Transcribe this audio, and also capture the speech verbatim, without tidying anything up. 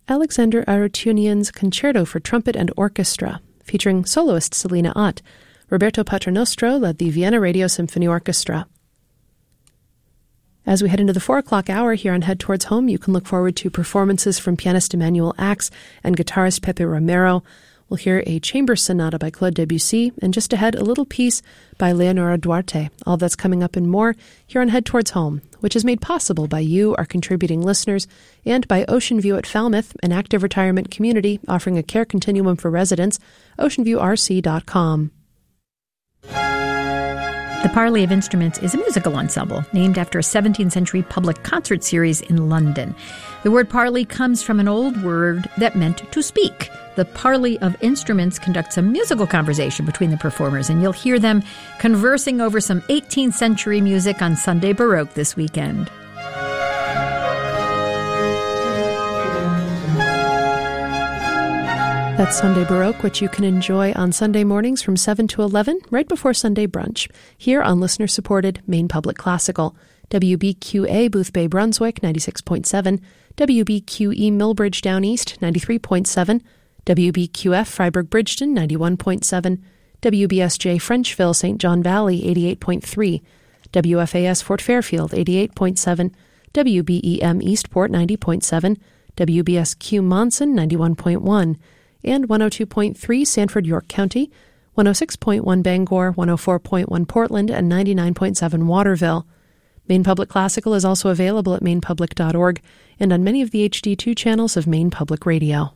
Alexander Arutunian's Concerto for Trumpet and Orchestra, featuring soloist Selena Ott. Roberto Paternostro led the Vienna Radio Symphony Orchestra. As we head into the four o'clock hour here on Head Towards Home, you can look forward to performances from pianist Emmanuel Axe and guitarist Pepe Romero. We'll hear a chamber sonata by Claude Debussy, and just ahead, a little piece by Leonora Duarte. All that's coming up and more here on Head Towards Home, which is made possible by you, our contributing listeners, and by Ocean View at Falmouth, an active retirement community offering a care continuum for residents, ocean view r c dot com. The Parley of Instruments is a musical ensemble named after a seventeenth century public concert series in London. The word parley comes from an old word that meant to speak. The Parley of Instruments conducts a musical conversation between the performers, and you'll hear them conversing over some eighteenth century music on Sunday Baroque this weekend. That's Sunday Baroque, which you can enjoy on Sunday mornings from seven to eleven, right before Sunday brunch, here on listener-supported Maine Public Classical. W B Q A Boothbay Brunswick, ninety-six point seven, W B Q E Millbridge Down East, ninety-three point seven, W B Q F Freiburg Bridgeton, ninety-one point seven, W B S J Frenchville Saint John Valley, eighty-eight point three, W F A S Fort Fairfield, eighty-eight point seven, W B E M Eastport, ninety point seven, W B S Q Monson, ninety-one point one, and one oh two point three Sanford York County, one oh six point one Bangor, one oh four point one Portland, and ninety-nine point seven Waterville. Maine Public Classical is also available at maine public dot org and on many of the H D two channels of Maine Public Radio.